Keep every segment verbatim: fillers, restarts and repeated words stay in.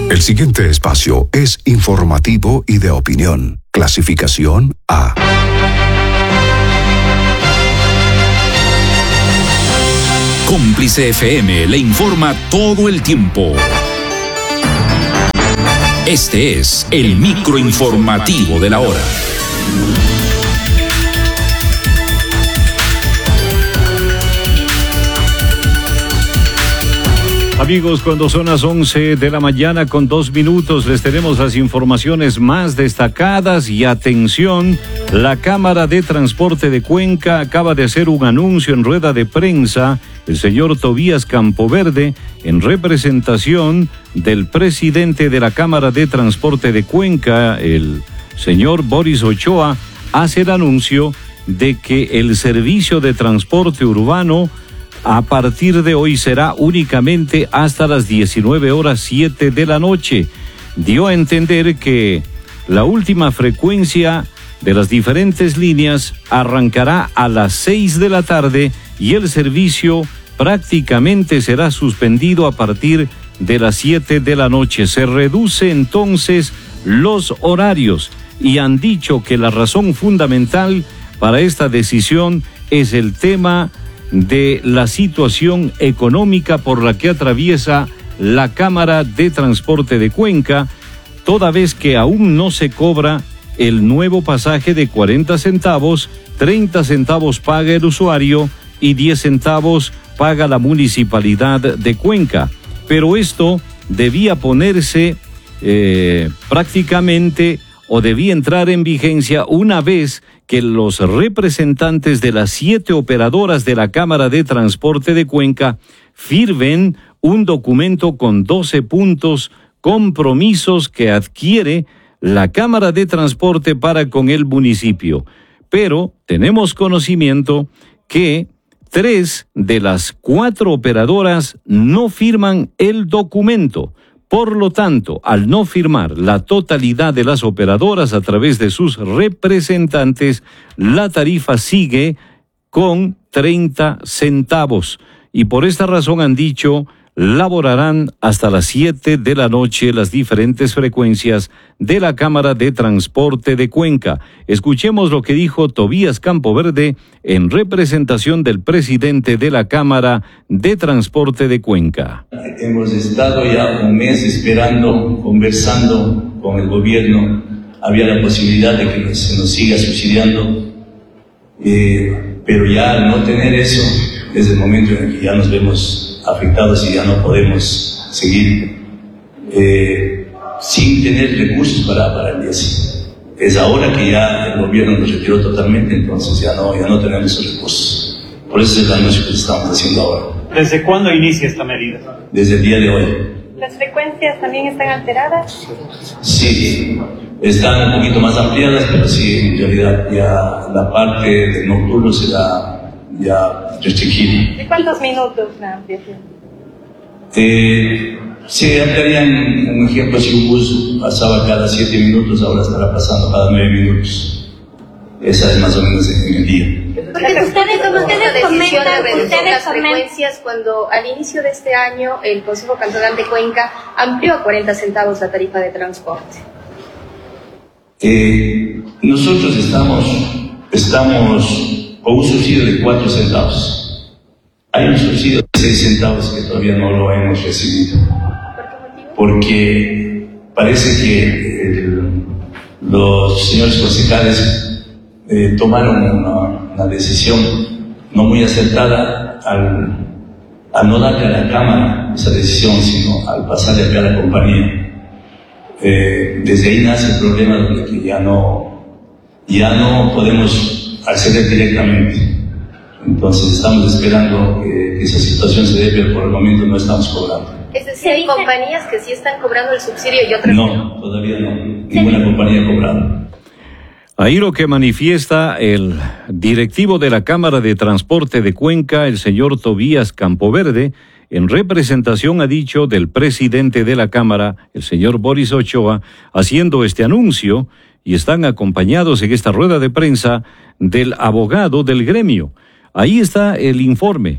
El siguiente espacio es informativo y de opinión. Clasificación A. Cómplice F M le informa todo el tiempo. Este es el microinformativo de la hora. Amigos, cuando son las once de la mañana con dos minutos, les tenemos las informaciones más destacadas y atención, la Cámara de Transporte de Cuenca acaba de hacer un anuncio en rueda de prensa, el señor Tobías Campoverde, en representación del presidente de la Cámara de Transporte de Cuenca, el señor Boris Ochoa, hace el anuncio de que el servicio de transporte urbano a partir de hoy será únicamente hasta las diecinueve horas siete de la noche. Dio a entender que la última frecuencia de las diferentes líneas arrancará a las seis de la tarde y el servicio prácticamente será suspendido a partir de las siete de la noche. Se reduce entonces los horarios y han dicho que la razón fundamental para esta decisión es el tema de la situación económica por la que atraviesa la Cámara de Transporte de Cuenca, toda vez que aún no se cobra el nuevo pasaje de cuarenta centavos, treinta centavos paga el usuario y diez centavos paga la municipalidad de Cuenca. Pero esto debía ponerse eh, prácticamente o debía entrar en vigencia una vez que los representantes de las siete operadoras de la Cámara de Transporte de Cuenca firmen un documento con doce puntos, compromisos que adquiere la Cámara de Transporte para con el municipio. Pero tenemos conocimiento que tres de las cuatro operadoras no firman el documento. Por lo tanto, al no firmar la totalidad de las operadoras a través de sus representantes, la tarifa sigue con treinta centavos. Y por esta razón han dicho, laborarán hasta las siete de la noche las diferentes frecuencias de la Cámara de Transporte de Cuenca. Escuchemos lo que dijo Tobías Campoverde en representación del presidente de la Cámara de Transporte de Cuenca. Hemos estado ya un mes esperando, conversando con el gobierno. Había la posibilidad de que se nos siga subsidiando, eh, pero ya al no tener eso, es el momento en el que ya nos vemos afectados y ya no podemos seguir eh, sin tener recursos para, para el día siguiente. Es ahora que ya el gobierno nos retiró totalmente, entonces ya no, ya no tenemos esos recursos. Por eso es el anuncio que estamos haciendo ahora. ¿Desde cuándo inicia esta medida? Desde el día de hoy. ¿Las frecuencias también están alteradas? Sí, están un poquito más ampliadas, pero sí, en realidad ya la parte del nocturno será ya restringida. ¿De cuántos minutos la ampliación? Eh, se ampliarían, un ejemplo, si un bus pasaba cada siete minutos, ahora estará pasando cada nueve minutos. Esa es más o menos en el día. Porque ustedes, ustedes comentan, de reducir ustedes las comentan. frecuencias cuando al inicio de este año el Consejo Cantonal de Cuenca amplió a cuarenta centavos la tarifa de transporte. Eh, nosotros estamos, estamos con un subsidio de cuatro centavos. Hay un subsidio de seis centavos que todavía no lo hemos recibido. ¿Por qué motivo? Porque parece que el, los señores concejales eh, tomaron una, una decisión no muy acertada al, al no darle a la Cámara esa decisión, sino al pasarle acá a la compañía. Eh, desde ahí nace el problema de que ya no, ya no podemos acceder directamente. Entonces estamos esperando que esa situación se dé, pero por el momento no estamos cobrando. Es decir, hay compañías que sí están cobrando el subsidio y otras no. que No, todavía no. Ninguna compañía ha cobrado. Ahí lo que manifiesta el directivo de la Cámara de Transporte de Cuenca, el señor Tobías Campoverde, en representación, ha dicho, del presidente de la Cámara, el señor Boris Ochoa, haciendo este anuncio, y están acompañados en esta rueda de prensa del abogado del gremio. Ahí está el informe.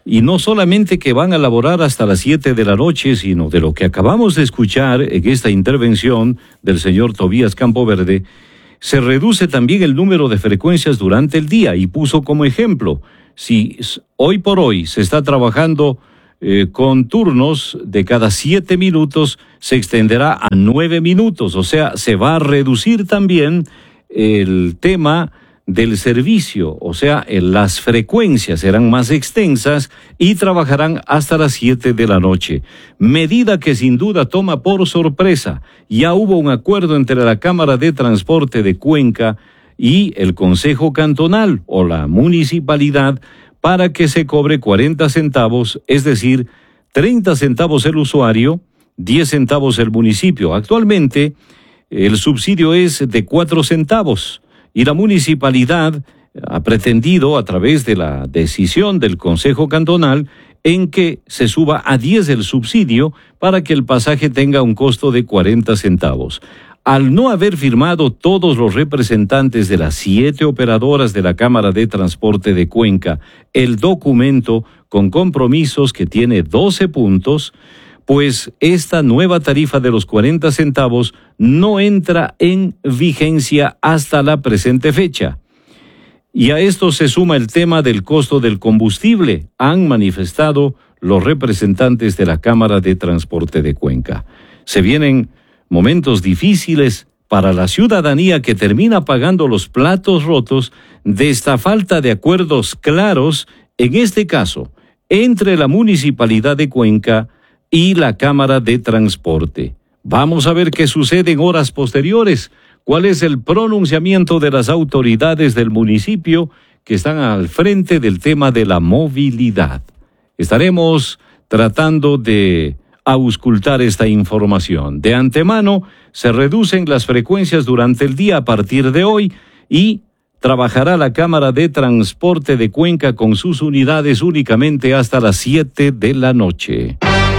Y no solamente que van a laborar hasta las siete de la noche, sino de lo que acabamos de escuchar en esta intervención del señor Tobías Campoverde, se reduce también el número de frecuencias durante el día y puso como ejemplo, si hoy por hoy se está trabajando eh, con turnos de cada siete minutos, se extenderá a nueve minutos, o sea, se va a reducir también el tema del servicio, o sea, las frecuencias serán más extensas y trabajarán hasta las siete de la noche. Medida que sin duda toma por sorpresa. Ya hubo un acuerdo entre la Cámara de Transporte de Cuenca y el Consejo Cantonal o la Municipalidad para que se cobre cuarenta centavos, es decir, treinta centavos el usuario, diez centavos el municipio. Actualmente, el subsidio es de cuatro centavos. Y la municipalidad ha pretendido, a través de la decisión del Consejo Cantonal, en que se suba a diez el subsidio para que el pasaje tenga un costo de cuarenta centavos. Al no haber firmado todos los representantes de las siete operadoras de la Cámara de Transporte de Cuenca el documento con compromisos que tiene doce puntos, pues esta nueva tarifa de los cuarenta centavos no entra en vigencia hasta la presente fecha. Y a esto se suma el tema del costo del combustible, han manifestado los representantes de la Cámara de Transporte de Cuenca. Se vienen momentos difíciles para la ciudadanía que termina pagando los platos rotos de esta falta de acuerdos claros, en este caso, entre la Municipalidad de Cuenca y la Cámara de Transporte. Vamos a ver qué sucede en horas posteriores. ¿Cuál es el pronunciamiento de las autoridades del municipio que están al frente del tema de la movilidad? Estaremos tratando de auscultar esta información. De antemano, se reducen las frecuencias durante el día a partir de hoy y trabajará la Cámara de Transporte de Cuenca con sus unidades únicamente hasta las siete de la noche.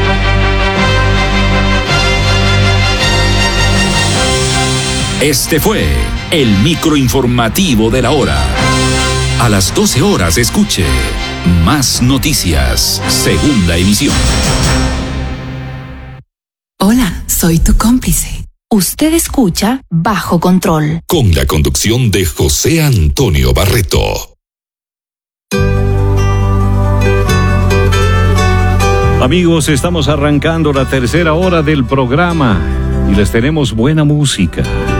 Este fue el microinformativo de la hora. A las doce horas escuche Más Noticias, segunda emisión. Hola, soy tu cómplice. Usted escucha Bajo Control. Con la conducción de José Antonio Barreto. Amigos, estamos arrancando la tercera hora del programa y les tenemos buena música.